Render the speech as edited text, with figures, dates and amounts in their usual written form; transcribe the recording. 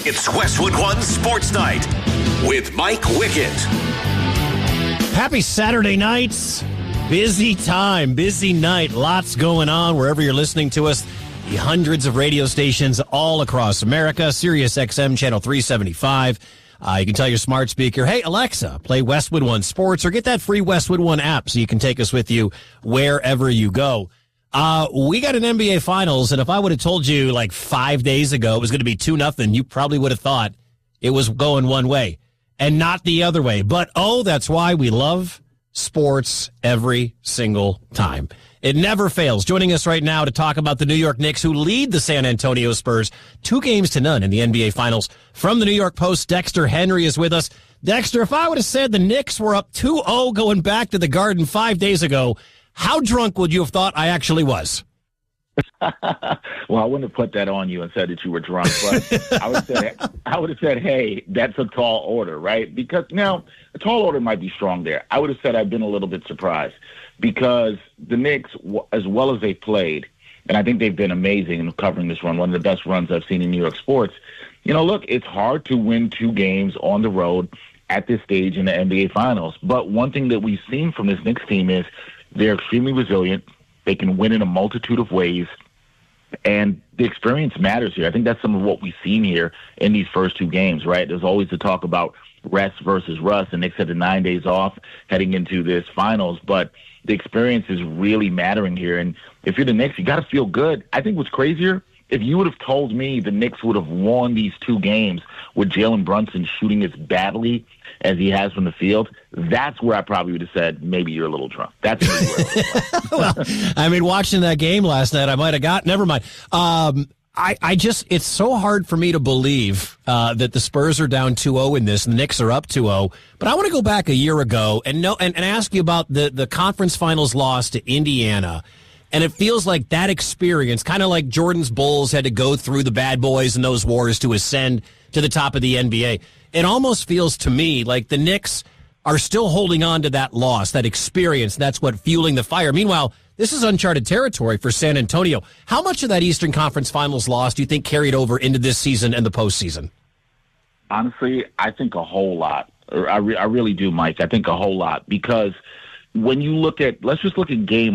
It's Westwood One Sports Night with Mike Wickett. Happy Saturday nights. Busy time, busy night. Lots going on wherever you're listening to us. The hundreds of radio stations all across America. Sirius XM Channel 375. You can tell your smart speaker, hey, Alexa, play Westwood One Sports, or get that free Westwood One app so you can take us with you wherever you go. We got an NBA Finals, and if I would have told you like 5 days ago it was going to be 2-0, you probably would have thought it was going one way and not the other way. But, that's why we love sports every single time. It never fails. Joining us right now to talk about the New York Knicks, who lead the San Antonio Spurs 2-0 in the NBA Finals. From the New York Post, Dexter Henry is with us. Dexter, if I would have said the Knicks were up 2-0 going back to the Garden 5 days ago, how drunk would you have thought I actually was? Well, I wouldn't have put that on you and said that you were drunk, but I would have said, hey, that's a tall order, right? Because now a tall order might be strong there. I would have said I've been a little bit surprised because the Knicks, as well as they played, and I think they've been amazing in covering this run, one of the best runs I've seen in New York sports. Look, it's hard to win 2 games on the road at this stage in the NBA Finals. But one thing that we've seen from this Knicks team is they're extremely resilient. They can win in a multitude of ways. And the experience matters here. I think that's some of what we've seen here in these first 2 games, right? There's always the talk about rest versus rust, and Knicks had the 9 days off heading into this finals. But the experience is really mattering here. And if you're the Knicks, you got to feel good. I think what's crazier, if you would have told me the Knicks would have won these 2 games with Jalen Brunson shooting as badly as he has from the field, that's where I probably would have said, maybe you're a little drunk. That's where Well, watching that game last night, I might have got, never mind. It's so hard for me to believe that the Spurs are down 2-0 in this and the Knicks are up 2-0. But I want to go back a year ago and ask you about the conference finals loss to Indiana. And it feels like that experience, kind of like Jordan's Bulls had to go through the bad boys and those wars to ascend to the top of the NBA. It almost feels to me like the Knicks are still holding on to that loss, that experience. That's what fueling the fire. Meanwhile, this is uncharted territory for San Antonio. How much of that Eastern Conference Finals loss do you think carried over into this season and the postseason? Honestly, I think a whole lot. I really do, Mike. I think a whole lot because when you look at, let's just look at game